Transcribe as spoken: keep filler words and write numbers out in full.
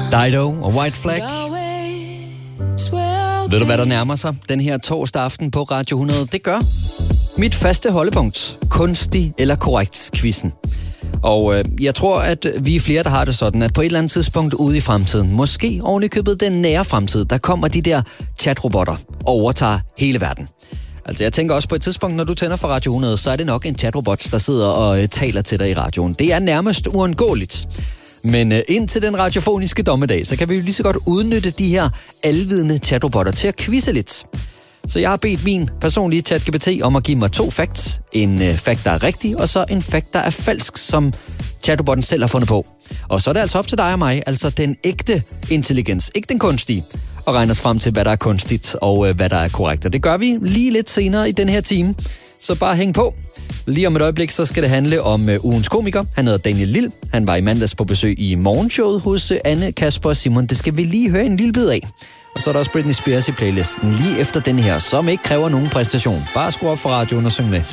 Dido og White Flag. Ved du, hvad der nærmer sig den her torsdag aften på Radio hundrede? Det gør mit faste holdepunkt, kunstig eller korrekt quizzen. Og øh, jeg tror, at vi er flere, der har det sådan, at på et eller andet tidspunkt ude i fremtiden, måske oven i købet den nære fremtid, der kommer de der chatrobotter og overtager hele verden. Altså jeg tænker også på et tidspunkt, når du tænder for Radio hundrede, så er det nok en chatrobot, der sidder og øh, taler til dig i radioen. Det er nærmest uundgåeligt. Men øh, indtil den radiofoniske dommedag, så kan vi jo lige så godt udnytte de her alvidende chatrobotter til at quizze lidt. Så jeg har bedt min personlige ChatGPT om at give mig to facts. En øh, fact, der er rigtig, og så en fact, der er falsk, som chatrobotten selv har fundet på. Og så er det altså op til dig og mig, altså den ægte intelligens, ikke den kunstige, og regne os frem til, hvad der er kunstigt og øh, hvad der er korrekt. Og det gør vi lige lidt senere i den her time. Så bare hæng på. Lige om et øjeblik, så skal det handle om øh, ugens komiker. Han hedder Daniel Lille. Han var i mandags på besøg i morgenshowet hos øh, Anne, Kasper og Simon. Det skal vi lige høre en lille bid af. Og så er der også Britney Spears i playlisten lige efter den her, som ikke kræver nogen præstation. Bare skru op for radioen og syng med.